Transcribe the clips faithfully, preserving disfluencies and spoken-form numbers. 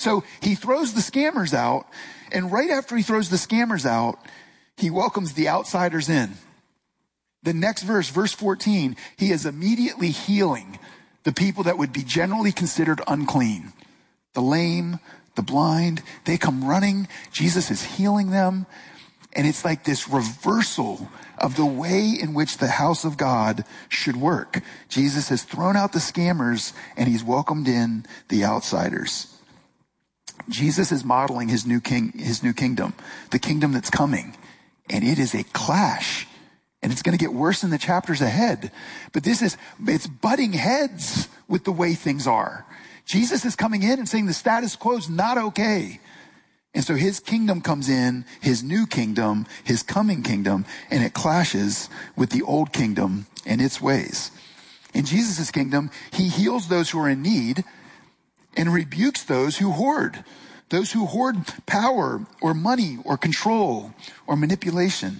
So he throws the scammers out, and right after he throws the scammers out, he welcomes the outsiders in. The next verse, verse fourteen, he is immediately healing the people that would be generally considered unclean. The lame, the blind, they come running. Jesus is healing them. And it's like this reversal of the way in which the house of God should work. Jesus has thrown out the scammers and he's welcomed in the outsiders. Jesus is modeling his new king, his new kingdom, the kingdom that's coming. And it is a clash. And it's going to get worse in the chapters ahead. But this is, it's butting heads with the way things are. Jesus is coming in and saying the status quo is not okay. And so his kingdom comes in, his new kingdom, his coming kingdom, and it clashes with the old kingdom and its ways. In Jesus' kingdom, he heals those who are in need and rebukes those who hoard, those who hoard power or money or control or manipulation.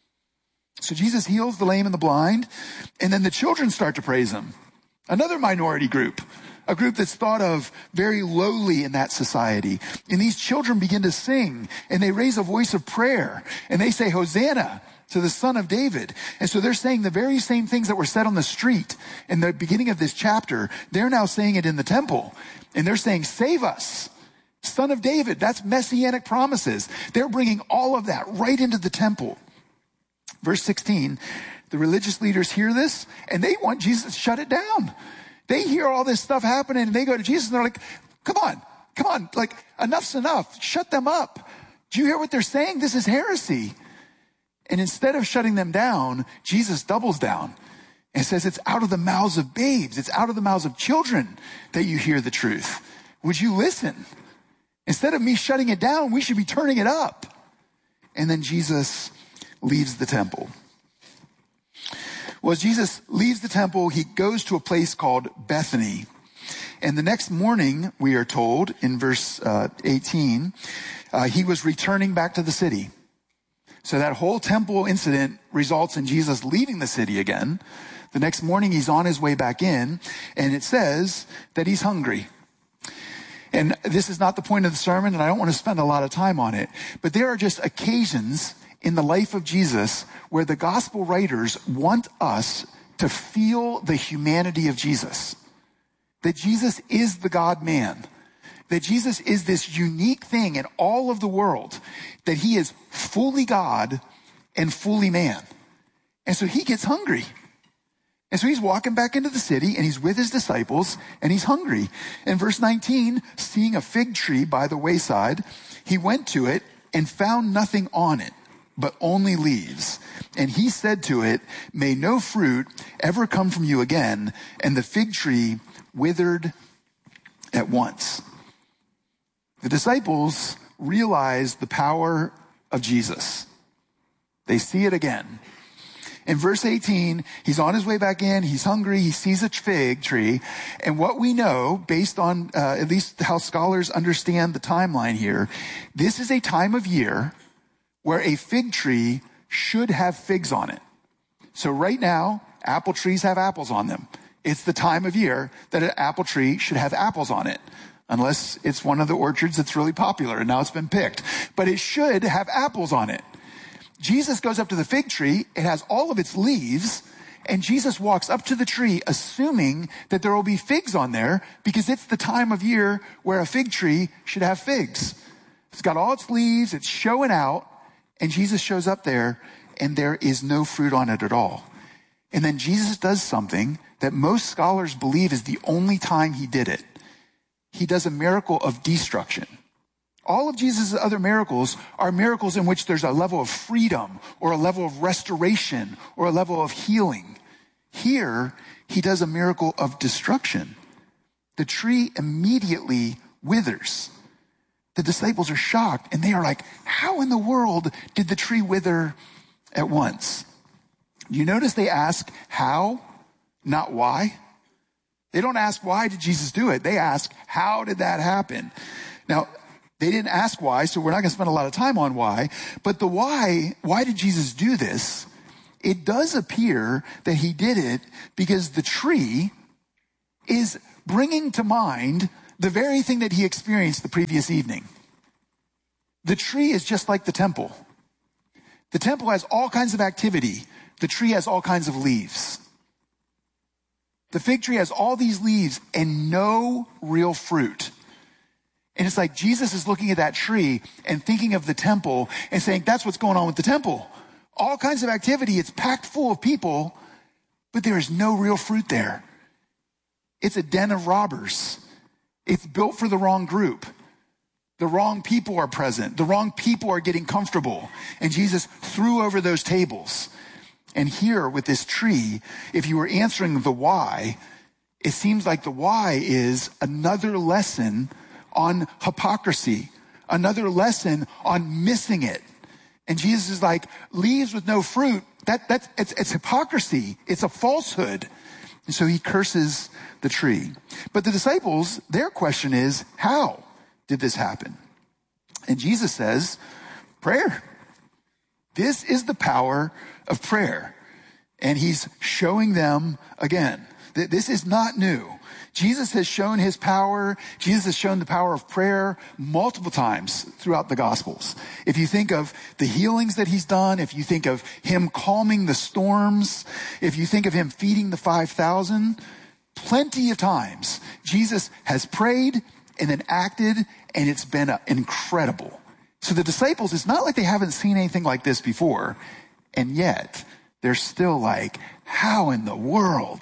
So Jesus heals the lame and the blind, and then the children start to praise him. Another minority group. A group that's thought of very lowly in that society. And these children begin to sing, and they raise a voice of prayer, and they say, Hosanna to the Son of David. And so they're saying the very same things that were said on the street in the beginning of this chapter. They're now saying it in the temple. And they're saying, save us, Son of David. That's messianic promises. They're bringing all of that right into the temple. Verse sixteen, the religious leaders hear this, and they want Jesus to shut it down. They hear all this stuff happening, and they go to Jesus, and they're like, come on, come on, like, enough's enough. Shut them up. Do you hear what they're saying? This is heresy. And instead of shutting them down, Jesus doubles down and says it's out of the mouths of babes. It's out of the mouths of children that you hear the truth. Would you listen? Instead of me shutting it down, we should be turning it up. And then Jesus leaves the temple. Well, as Jesus leaves the temple, he goes to a place called Bethany. And the next morning, we are told in verse uh, eighteen, uh, he was returning back to the city. So that whole temple incident results in Jesus leaving the city again. The next morning, he's on his way back in, and it says that he's hungry. And this is not the point of the sermon, and I don't want to spend a lot of time on it, but there are just occasions in the life of Jesus where the gospel writers want us to feel the humanity of Jesus. That Jesus is the God-man. That Jesus is this unique thing in all of the world. That he is fully God and fully man. And so he gets hungry. And so he's walking back into the city, and he's with his disciples, and he's hungry. In verse nineteen, seeing a fig tree by the wayside, he went to it and found nothing on it, but only leaves. And he said to it, may no fruit ever come from you again. And the fig tree withered at once. The disciples realize the power of Jesus. They see it again. In verse eighteen, he's on his way back in. He's hungry. He sees a fig tree. And what we know, based on uh, at least how scholars understand the timeline here, this is a time of year where a fig tree should have figs on it. So right now, apple trees have apples on them. It's the time of year that an apple tree should have apples on it, unless it's one of the orchards that's really popular and now it's been picked. But it should have apples on it. Jesus goes up to the fig tree. It has all of its leaves, and Jesus walks up to the tree assuming that there will be figs on there because it's the time of year where a fig tree should have figs. It's got all its leaves. It's showing out. And Jesus shows up there, and there is no fruit on it at all. And then Jesus does something that most scholars believe is the only time he did it. He does a miracle of destruction. All of Jesus' other miracles are miracles in which there's a level of freedom or a level of restoration or a level of healing. Here, he does a miracle of destruction. The tree immediately withers. The disciples are shocked, and they are like, how in the world did the tree wither at once? You notice they ask how, not why. They don't ask why did Jesus do it. They ask, how did that happen? Now, they didn't ask why, so we're not going to spend a lot of time on why. But the why, why did Jesus do this? It does appear that he did it because the tree is bringing to mind The very thing that he experienced the previous evening. The tree is just like the temple. The temple has all kinds of activity. The tree has all kinds of leaves. The fig tree has all these leaves and no real fruit. And it's like Jesus is looking at that tree and thinking of the temple and saying, that's what's going on with the temple. All kinds of activity. It's packed full of people, but there is no real fruit there. It's a den of robbers. It's built for the wrong group. The wrong people are present. The wrong people are getting comfortable. And Jesus threw over those tables. And here with this tree, if you were answering the why, it seems like the why is another lesson on hypocrisy, another lesson on missing it. And Jesus is like, leaves with no fruit, that, that's, it's, it's hypocrisy. It's a falsehood. And so he curses the tree. But the disciples, their question is, how did this happen? And Jesus says, prayer. This is the power of prayer. And he's showing them again that this is not new. Jesus has shown his power. Jesus has shown the power of prayer multiple times throughout the Gospels. If you think of the healings that he's done, if you think of him calming the storms, if you think of him feeding the five thousand, plenty of times Jesus has prayed and then acted, and it's been incredible. So the disciples, it's not like they haven't seen anything like this before, and yet they're still like, how in the world?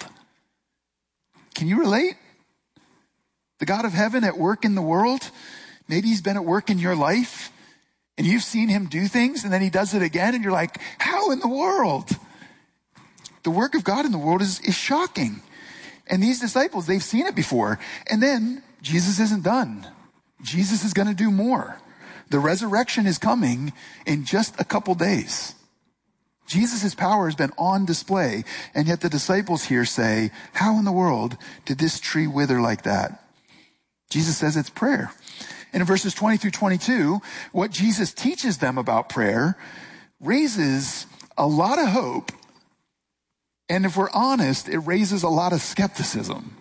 Can you relate? The God of heaven at work in the world, maybe he's been at work in your life, and you've seen him do things, and then he does it again, and you're like, how in the world? The work of God in the world is, is shocking. And these disciples, they've seen it before. And then Jesus isn't done. Jesus is going to do more. The resurrection is coming in just a couple days. Jesus' power has been on display, and yet the disciples here say, how in the world did this tree wither like that? Jesus says it's prayer. And in verses twenty through twenty-two, what Jesus teaches them about prayer raises a lot of hope. And if we're honest, it raises a lot of skepticism.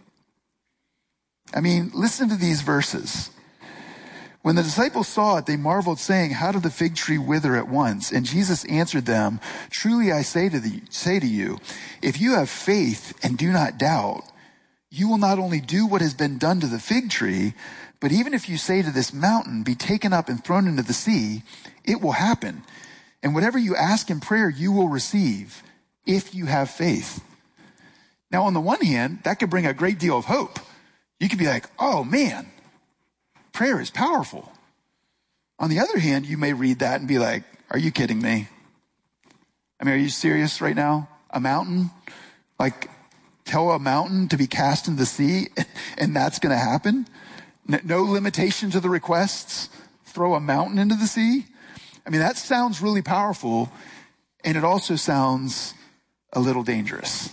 I mean, listen to these verses. When the disciples saw it, they marveled, saying, how did the fig tree wither at once? And Jesus answered them, truly I say to, the, say to you, if you have faith and do not doubt, you will not only do what has been done to the fig tree, but even if you say to this mountain, be taken up and thrown into the sea, it will happen. And whatever you ask in prayer, you will receive, if you have faith. Now, on the one hand, that could bring a great deal of hope. You could be like, oh man, prayer is powerful. On the other hand, you may read that and be like, are you kidding me? I mean, are you serious right now? A mountain? Like, tell a mountain to be cast into the sea and that's going to happen? No limitation to the requests? Throw a mountain into the sea? I mean, that sounds really powerful, and it also sounds a little dangerous.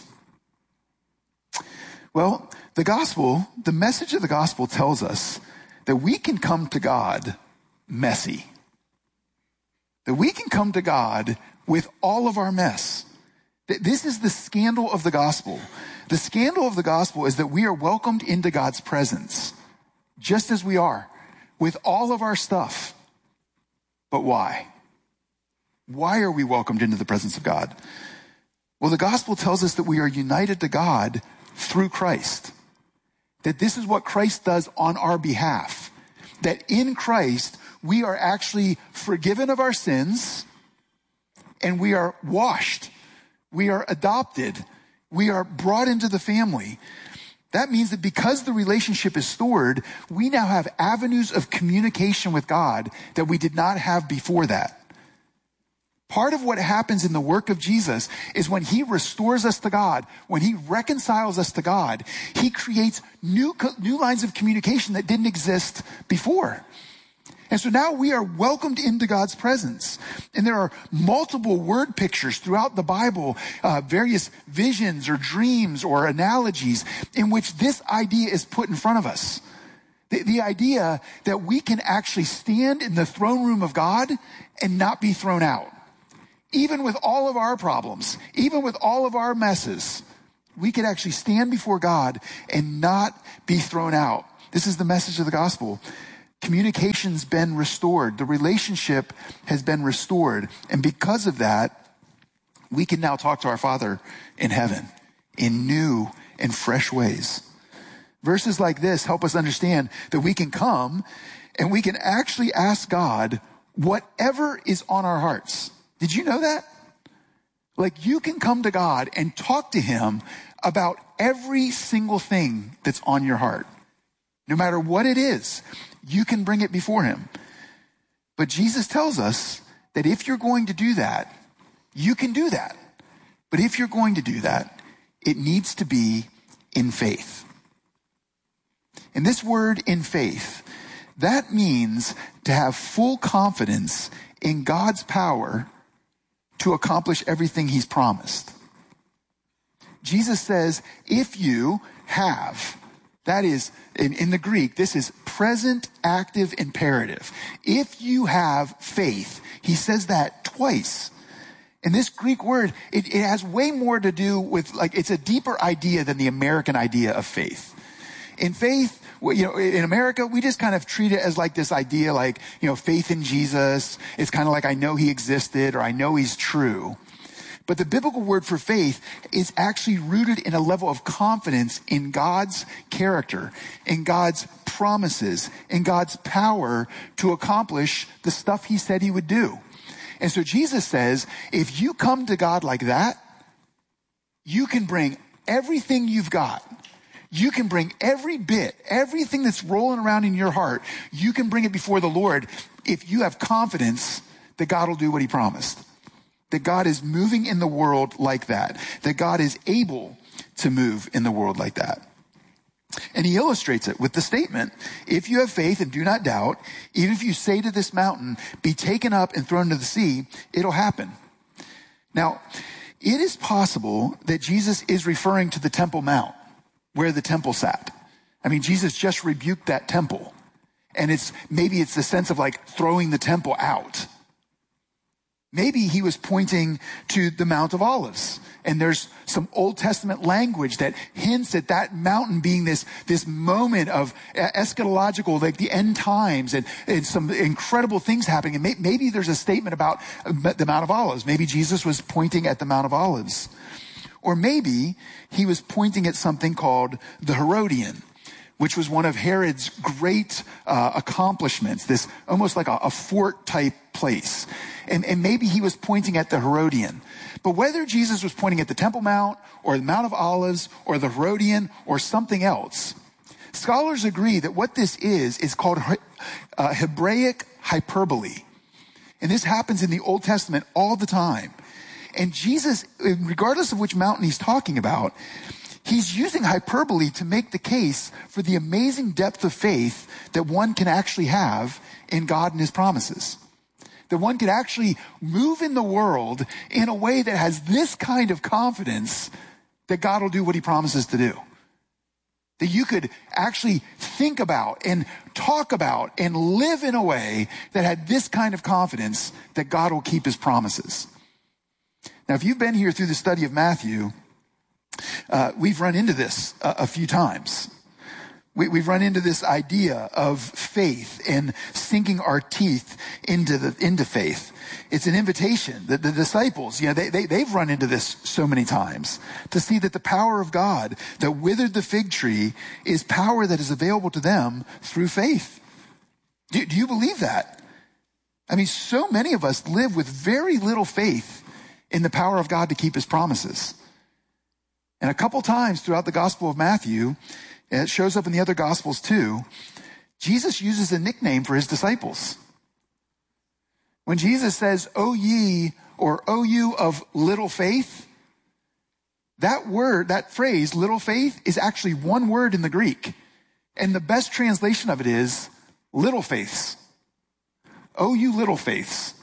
Well, the gospel, the message of the gospel tells us that we can come to God messy. That we can come to God with all of our mess. This is the scandal of the gospel. The scandal of the gospel is that we are welcomed into God's presence, just as we are, with all of our stuff. But why? Why are we welcomed into the presence of God? Well, the gospel tells us that we are united to God through Christ. That this is what Christ does on our behalf. That in Christ, we are actually forgiven of our sins, and we are washed. We are adopted. We are brought into the family. That means that because the relationship is stored, we now have avenues of communication with God that we did not have before that. Part of what happens in the work of Jesus is when he restores us to God, when he reconciles us to God, he creates new, new lines of communication that didn't exist before. And so now we are welcomed into God's presence. And there are multiple word pictures throughout the Bible, uh, various visions or dreams or analogies in which this idea is put in front of us. The, the idea that we can actually stand in the throne room of God and not be thrown out. Even with all of our problems, even with all of our messes, we could actually stand before God and not be thrown out. This is the message of the gospel. Communication's been restored. The relationship has been restored. And because of that, we can now talk to our Father in heaven in new and fresh ways. Verses like this help us understand that we can come and we can actually ask God whatever is on our hearts. Did you know that? Like, you can come to God and talk to him about every single thing that's on your heart. No matter what it is, you can bring it before him. But Jesus tells us that if you're going to do that, you can do that. But if you're going to do that, it needs to be in faith. And this word in faith, that means to have full confidence in God's power to accomplish everything he's promised. Jesus says, if you have, that is, in, in the Greek, this is present active imperative. If you have faith, he says that twice. And this Greek word, it, it has way more to do with, like, it's a deeper idea than the American idea of faith. In faith, you know, in America, we just kind of treat it as like this idea, like, you know, faith in Jesus. It's kind of like, I know he existed or I know he's true. But the biblical word for faith is actually rooted in a level of confidence in God's character, in God's promises, in God's power to accomplish the stuff he said he would do. And so Jesus says, if you come to God like that, you can bring everything you've got. You can bring every bit, everything that's rolling around in your heart, you can bring it before the Lord if you have confidence that God will do what he promised. That God is moving in the world like that. That God is able to move in the world like that. And he illustrates it with the statement, if you have faith and do not doubt, even if you say to this mountain, be taken up and thrown into the sea, it'll happen. Now, it is possible that Jesus is referring to the Temple Mount, where the temple sat. I mean, Jesus just rebuked that temple. And it's, maybe it's the sense of like throwing the temple out. Maybe he was pointing to the Mount of Olives. And there's some Old Testament language that hints at that mountain being this, this moment of eschatological, like the end times and, and some incredible things happening. And may, maybe there's a statement about the Mount of Olives. Maybe Jesus was pointing at the Mount of Olives. Or maybe he was pointing at something called the Herodian, which was one of Herod's great uh, accomplishments, this almost like a, a fort type place. And, and maybe he was pointing at the Herodian. But whether Jesus was pointing at the Temple Mount or the Mount of Olives or the Herodian or something else, scholars agree that what this is is called uh, Hebraic hyperbole. And this happens in the Old Testament all the time. And Jesus, regardless of which mountain he's talking about, he's using hyperbole to make the case for the amazing depth of faith that one can actually have in God and his promises. That one can actually move in the world in a way that has this kind of confidence that God will do what he promises to do. That you could actually think about and talk about and live in a way that had this kind of confidence that God will keep his promises. Now, if you've been here through the study of Matthew, uh, we've run into this a, a few times. We, we've run into this idea of faith and sinking our teeth into the into faith. It's an invitation that the disciples, you know, they, they, they've run into this so many times to see that the power of God that withered the fig tree is power that is available to them through faith. Do, do you believe that? I mean, so many of us live with very little faith in the power of God to keep his promises. And a couple times throughout the Gospel of Matthew, and it shows up in the other Gospels too, Jesus uses a nickname for his disciples. When Jesus says, "O ye," or "O you of little faith," that word, that phrase, little faith, is actually one word in the Greek. And the best translation of it is little faiths. "O you little faiths."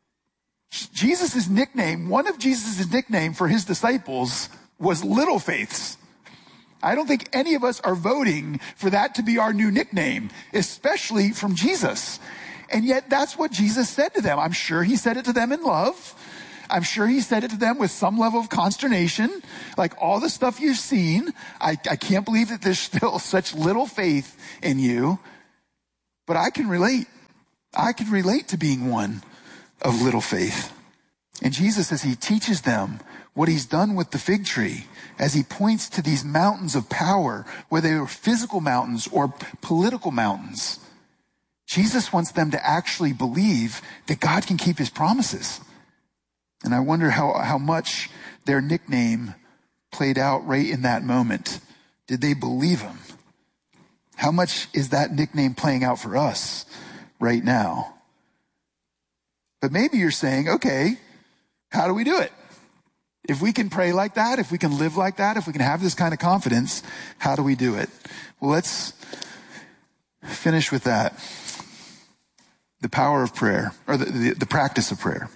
Jesus' nickname, one of Jesus' nickname for his disciples was little faiths. I don't think any of us are voting for that to be our new nickname, especially from Jesus. And yet that's what Jesus said to them. I'm sure he said it to them in love. I'm sure he said it to them with some level of consternation, like all the stuff you've seen. I, I can't believe that there's still such little faith in you. But I can relate. I can relate to being one of little faith. And Jesus, as he teaches them what he's done with the fig tree, as he points to these mountains of power, whether they are physical mountains or political mountains, Jesus wants them to actually believe that God can keep his promises. And I wonder how, how much their nickname played out right in that moment. Did they believe him? How much is that nickname playing out for us right now? But maybe you're saying, okay, how do we do it? If we can pray like that, if we can live like that, if we can have this kind of confidence, how do we do it? Well, let's finish with that. The power of prayer, or the, the, the practice of prayer.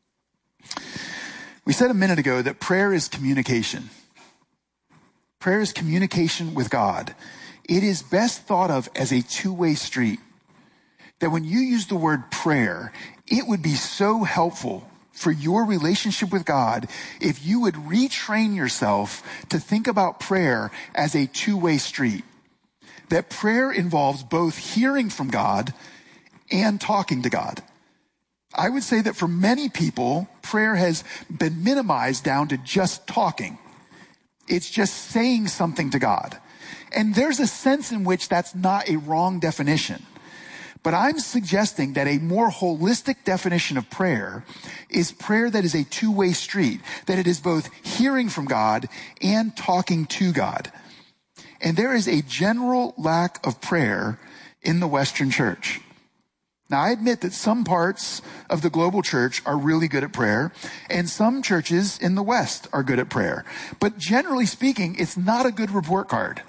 We said a minute ago that prayer is communication. Prayer is communication with God. It is best thought of as a two-way street. That when you use the word prayer, it would be so helpful for your relationship with God if you would retrain yourself to think about prayer as a two-way street. That prayer involves both hearing from God and talking to God. I would say that for many people, prayer has been minimized down to just talking. It's just saying something to God. And there's a sense in which that's not a wrong definition. But I'm suggesting that a more holistic definition of prayer is prayer that is a two-way street, that it is both hearing from God and talking to God. And there is a general lack of prayer in the Western church. Now, I admit that some parts of the global church are really good at prayer, and some churches in the West are good at prayer. But generally speaking, it's not a good report card.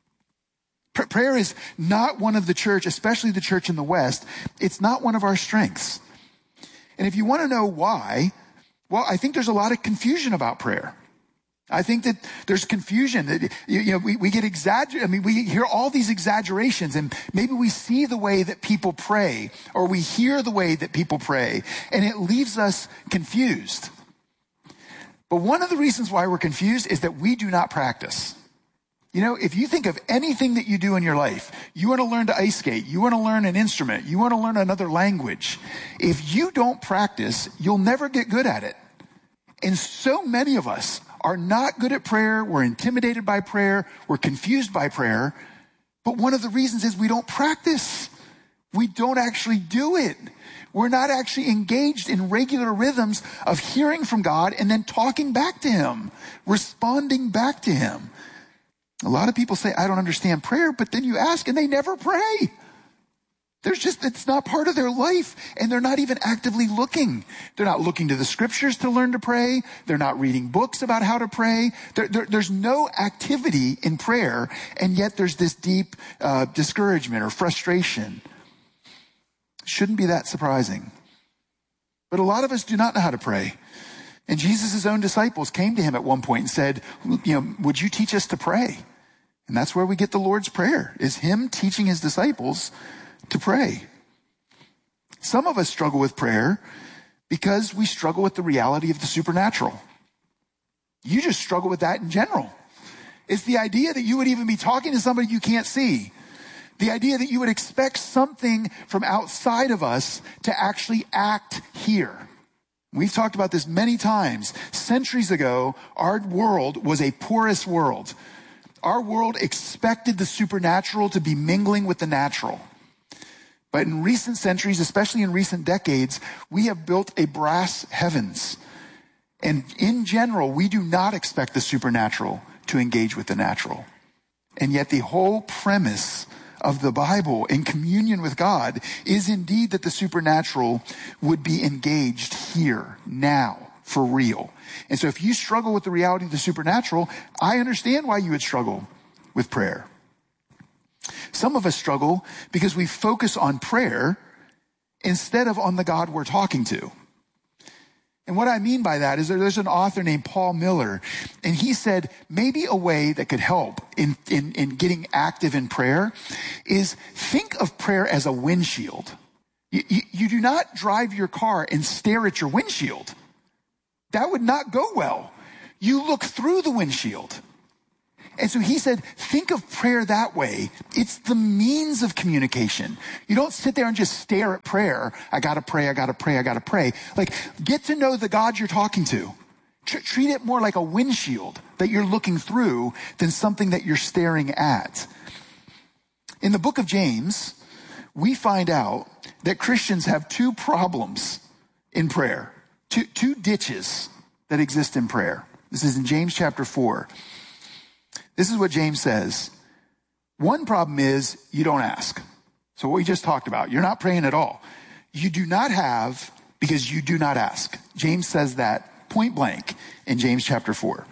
P- prayer is not one of the church, especially the church in the West, it's not one of our strengths. And if you want to know why, well, I think there's a lot of confusion about prayer. I think that there's confusion. That, you, you know, we, we get exagger. I mean, we hear all these exaggerations, and maybe we see the way that people pray, or we hear the way that people pray, and it leaves us confused. But one of the reasons why we're confused is that we do not practice. You know, if you think of anything that you do in your life, you want to learn to ice skate, you want to learn an instrument, you want to learn another language. If you don't practice, you'll never get good at it. And so many of us are not good at prayer. We're intimidated by prayer. We're confused by prayer. But one of the reasons is we don't practice. We don't actually do it. We're not actually engaged in regular rhythms of hearing from God and then talking back to him, responding back to him. A lot of people say, I don't understand prayer, but then you ask and they never pray. There's just, it's not part of their life, and they're not even actively looking. They're not looking to the scriptures to learn to pray. They're not reading books about how to pray. There, there, there's no activity in prayer, and yet there's this deep uh, discouragement or frustration. Shouldn't be that surprising. But a lot of us do not know how to pray. And Jesus' own disciples came to him at one point and said, you know, would you teach us to pray? And that's where we get the Lord's Prayer, is him teaching his disciples to pray. Some of us struggle with prayer because we struggle with the reality of the supernatural. You just struggle with that in general. It's the idea that you would even be talking to somebody you can't see. The idea that you would expect something from outside of us to actually act here. We've talked about this many times. Centuries ago, our world was a porous world. Our world expected the supernatural to be mingling with the natural. But in recent centuries, especially in recent decades, we have built a brass heavens. And in general, we do not expect the supernatural to engage with the natural. And yet the whole premise of the Bible in communion with God is indeed that the supernatural would be engaged here, now, for real. And so if you struggle with the reality of the supernatural, I understand why you would struggle with prayer. Some of us struggle because we focus on prayer instead of on the God we're talking to. And what I mean by that is there's an author named Paul Miller, and he said maybe a way that could help in, in, in getting active in prayer is think of prayer as a windshield. You, you, you do not drive your car and stare at your windshield. That would not go well. You look through the windshield. And so he said, think of prayer that way. It's the means of communication. You don't sit there and just stare at prayer. I gotta pray, I gotta pray, I gotta pray. Like, get to know the God you're talking to. Tr- treat it more like a windshield that you're looking through than something that you're staring at. In the book of James, we find out that Christians have two problems in prayer. Two, two ditches that exist in prayer. This is in James chapter four. This is what James says. One problem is you don't ask. So what we just talked about, you're not praying at all. You do not have because you do not ask. James says that point blank in James chapter four.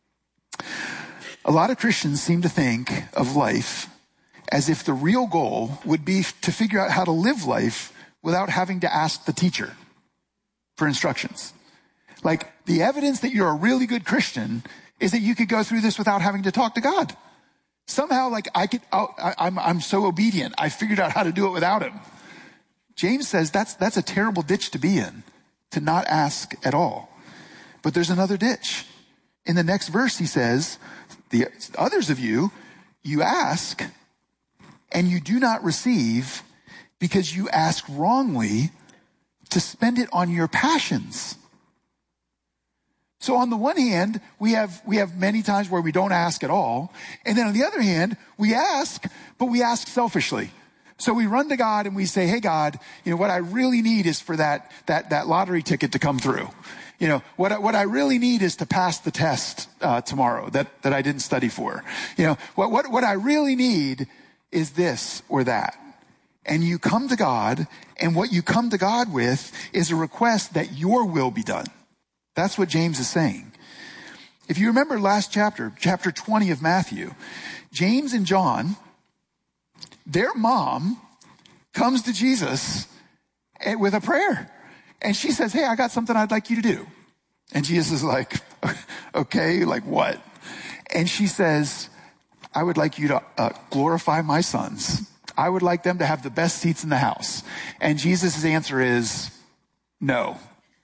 A lot of Christians seem to think of life as if the real goal would be to figure out how to live life without having to ask the teacher for instructions. Like, the evidence that you're a really good Christian is that you could go through this without having to talk to God. Somehow, like, I could, oh, I, I'm, I'm so obedient. I figured out how to do it without him. James says that's, that's a terrible ditch to be in, to not ask at all. But there's another ditch. In the next verse, he says, the others of you, you ask and you do not receive because you ask wrongly to spend it on your passions. So on the one hand, we have, we have many times where we don't ask at all. And then on the other hand, we ask, but we ask selfishly. So we run to God and we say, hey, God, you know, what I really need is for that, that, that lottery ticket to come through. You know, what I, what I really need is to pass the test, uh, tomorrow that, that I didn't study for. You know, what, what, what I really need is this or that. And you come to God, and what you come to God with is a request that your will be done. That's what James is saying. If you remember last chapter, chapter twenty of Matthew, James and John, their mom comes to Jesus with a prayer. And she says, hey, I got something I'd like you to do. And Jesus is like, okay, like what? And she says, I would like you to uh, glorify my sons. I would like them to have the best seats in the house. And Jesus' answer is, no.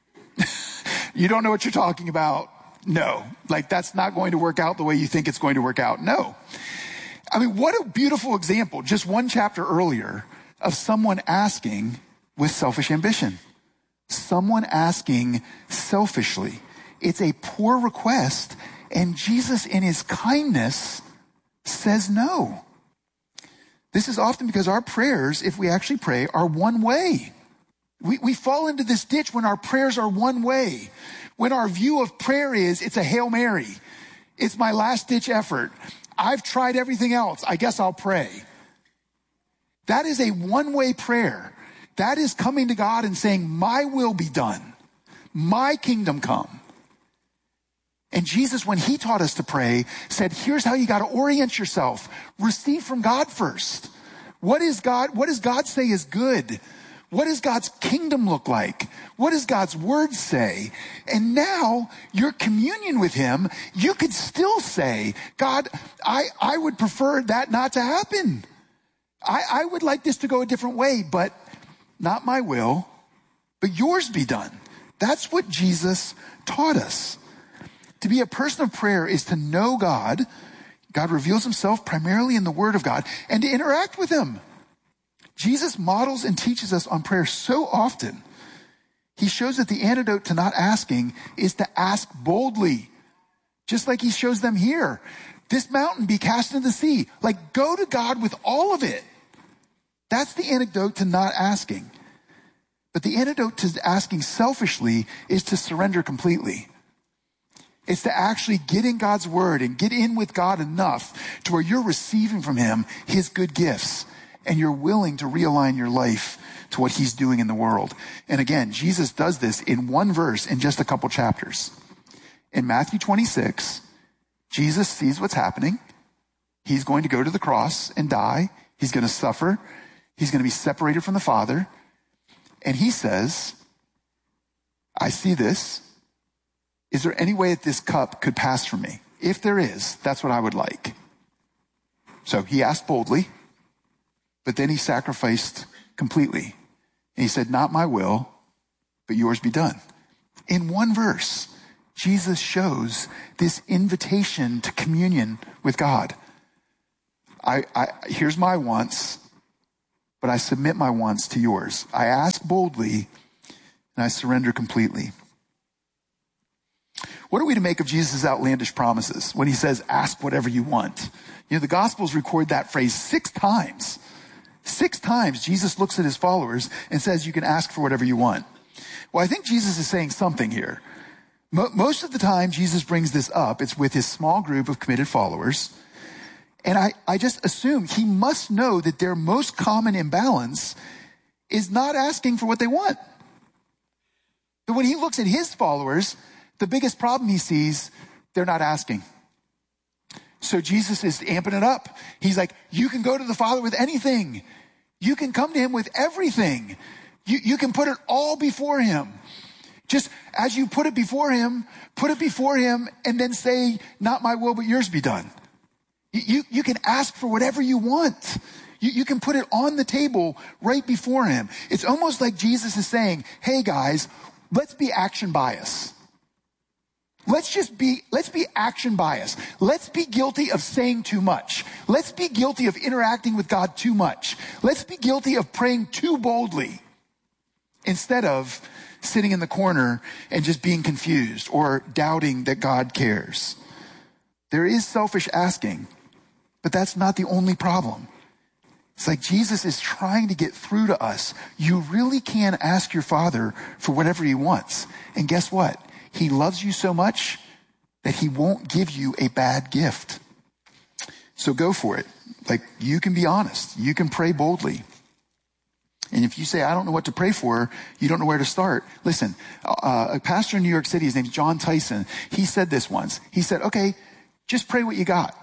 You don't know what you're talking about. No. Like, that's not going to work out the way you think it's going to work out. No. I mean, what a beautiful example, just one chapter earlier, of someone asking with selfish ambition. Someone asking selfishly. It's a poor request, and Jesus, in his kindness, says no. This is often because our prayers, if we actually pray, are one way. We, we fall into this ditch when our prayers are one way. When our view of prayer is, it's a Hail Mary. It's my last ditch effort. I've tried everything else. I guess I'll pray. That is a one-way prayer. That is coming to God and saying, my will be done. My kingdom come. And Jesus, when he taught us to pray, said, here's how you got to orient yourself. Receive from God first. What is God, what does God say is good? What does God's kingdom look like? What does God's word say? And now your communion with him, you could still say, God, I, I would prefer that not to happen. I, I would like this to go a different way, but not my will, but yours be done. That's what Jesus taught us. To be a person of prayer is to know God. God reveals himself primarily in the word of God, and to interact with him. Jesus models and teaches us on prayer so often. He shows that the antidote to not asking is to ask boldly. Just like he shows them here. This mountain be cast into the sea. Like, go to God with all of it. That's the antidote to not asking. But the antidote to asking selfishly is to surrender completely. It's to actually get in God's word and get in with God enough to where you're receiving from him his good gifts, and you're willing to realign your life to what he's doing in the world. And again, Jesus does this in one verse in just a couple chapters. In Matthew twenty-six, Jesus sees what's happening. He's going to go to the cross and die. He's going to suffer. He's going to be separated from the Father. And he says, I see this. Is there any way that this cup could pass from me? If there is, that's what I would like. So he asked boldly, but then he sacrificed completely. And he said, not my will, but yours be done. In one verse, Jesus shows this invitation to communion with God. I, I, here's my wants, but I submit my wants to yours. I ask boldly, and I surrender completely. What are we to make of Jesus' outlandish promises when he says, ask whatever you want? You know, the Gospels record that phrase six times. Six times Jesus looks at his followers and says, you can ask for whatever you want. Well, I think Jesus is saying something here. Mo- most of the time Jesus brings this up, it's with his small group of committed followers. And I, I just assume he must know that their most common imbalance is not asking for what they want. But when he looks at his followers, the biggest problem he sees, they're not asking. So Jesus is amping it up. He's like, you can go to the Father with anything. You can come to him with everything. You, you can put it all before him. Just as you put it before him, put it before him and then say, not my will, but yours be done. You, you can ask for whatever you want. You, you can put it on the table right before him. It's almost like Jesus is saying, hey guys, let's be action biased. Let's just be, let's be action biased. Let's be guilty of saying too much. Let's be guilty of interacting with God too much. Let's be guilty of praying too boldly instead of sitting in the corner and just being confused or doubting that God cares. There is selfish asking, but that's not the only problem. It's like Jesus is trying to get through to us. You really can ask your Father for whatever he wants. And guess what? He loves you so much that he won't give you a bad gift. So go for it. Like, you can be honest. You can pray boldly. And if you say, I don't know what to pray for, you don't know where to start. Listen, uh, a pastor in New York City, his name's John Tyson. He said this once. He said, okay, just pray what you got.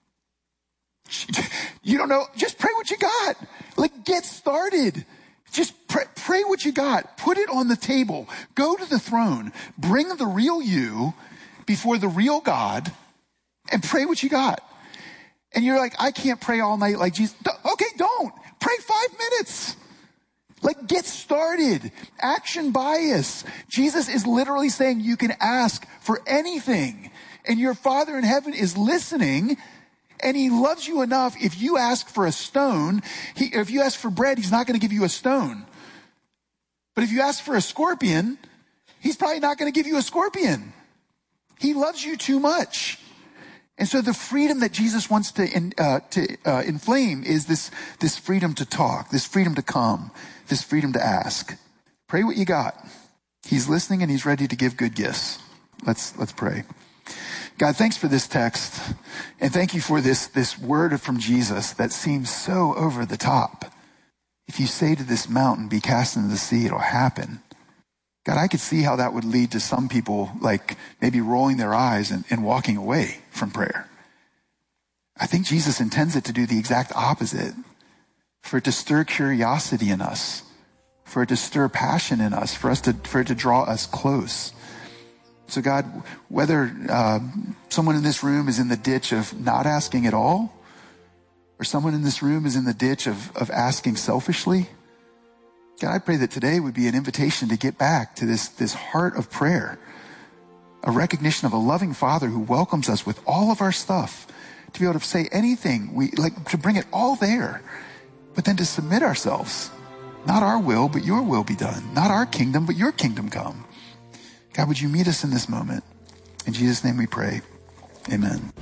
You don't know, just pray what you got. Like, get started. Just pray, pray what you got. Put it on the table. Go to the throne. Bring the real you before the real God and pray what you got. And you're like, I can't pray all night like Jesus. Okay, don't. Pray five minutes. Like, get started. Action bias. Jesus is literally saying you can ask for anything. And your Father in heaven is listening. And he loves you enough. If you ask for a stone, he, if you ask for bread, he's not going to give you a stone. But if you ask for a scorpion, he's probably not going to give you a scorpion. He loves you too much. And so the freedom that Jesus wants to, in, uh, to uh, inflame is this, this freedom to talk, this freedom to come, this freedom to ask. Pray what you got. He's listening and he's ready to give good gifts. Let's, let's pray. God, thanks for this text. And thank you for this, this word from Jesus that seems so over the top. If you say to this mountain, be cast into the sea, it'll happen. God, I could see how that would lead to some people like maybe rolling their eyes and, and walking away from prayer. I think Jesus intends it to do the exact opposite. For it to stir curiosity in us. For it to stir passion in us. For us to, for it to draw us close. So God, whether uh, someone in this room is in the ditch of not asking at all, or someone in this room is in the ditch of, of asking selfishly, God, I pray that today would be an invitation to get back to this, this heart of prayer, a recognition of a loving Father who welcomes us with all of our stuff, to be able to say anything, we like to bring it all there, but then to submit ourselves. Not our will, but your will be done. Not our kingdom, but your kingdom come. God, would you meet us in this moment? In Jesus' name we pray. Amen.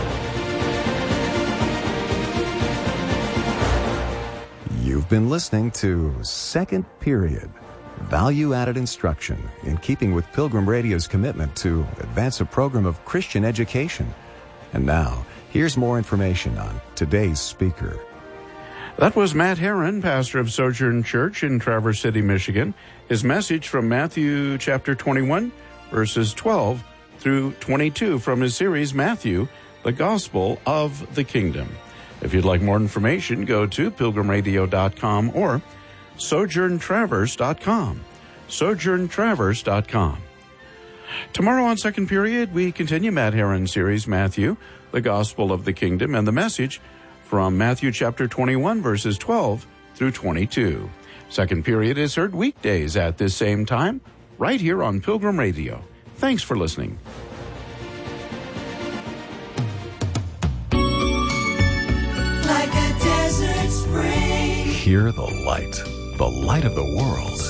You've been listening to Second Period, value-added instruction in keeping with Pilgrim Radio's commitment to advance a program of Christian education. And now, here's more information on today's speaker. That was Matt Herron, pastor of Sojourn Church in Traverse City, Michigan. His message from Matthew chapter twenty-one, verses twelve through twenty-two from his series, Matthew, the Gospel of the Kingdom. If you'd like more information, go to pilgrim radio dot com or sojourn traverse dot com. sojourn traverse dot com. Tomorrow on Second Period, we continue Matt Herron's series, Matthew, the Gospel of the Kingdom, and the message from Matthew chapter twenty-one, verses twelve through twenty-two. Second Period is heard weekdays at this same time, right here on Pilgrim Radio. Thanks for listening. Like a desert spring. Hear the light, the light of the world.